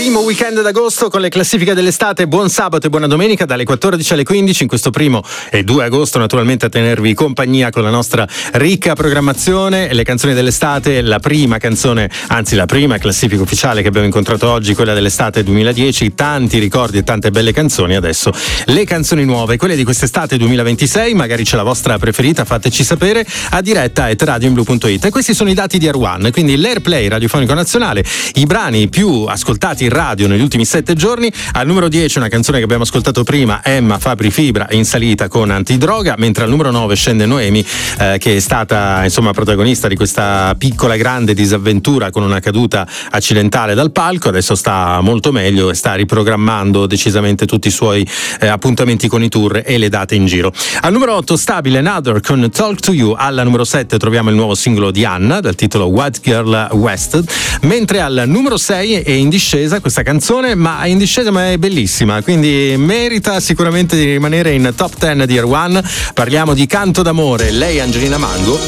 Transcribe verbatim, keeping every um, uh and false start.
Primo weekend d'agosto con le classifiche dell'estate. Buon sabato e buona domenica dalle quattordici alle quindici in questo primo e due agosto, naturalmente a tenervi compagnia con la nostra ricca programmazione. Le canzoni dell'estate, la prima canzone, anzi la prima classifica ufficiale che abbiamo incontrato oggi, quella dell'estate duemiladieci, tanti ricordi e tante belle canzoni. Adesso le canzoni nuove, quelle di quest'estate duemilaventisei, magari c'è la vostra preferita, fateci sapere a diretta at radioinblu punto it. E questi sono i dati di Air One, quindi l'airplay radiofonico nazionale, i brani più ascoltati in radio negli ultimi sette giorni. Al numero dieci una canzone che abbiamo ascoltato prima, Emma Fabri Fibra, in salita con Antidroga, mentre al numero nove scende Noemi, eh, che è stata insomma protagonista di questa piccola grande disavventura con una caduta accidentale dal palco. Adesso sta molto meglio e sta riprogrammando decisamente tutti i suoi eh, appuntamenti con i tour e le date in giro. Al numero otto stabile Another con Talk to You. Alla numero sette troviamo il nuovo singolo di Anna dal titolo White Girl West, mentre al numero sei è in discesa questa canzone, ma è in discesa ma è bellissima, quindi merita sicuramente di rimanere in top dieci di Air One. Parliamo di Canto d'amore, lei Angelina Mango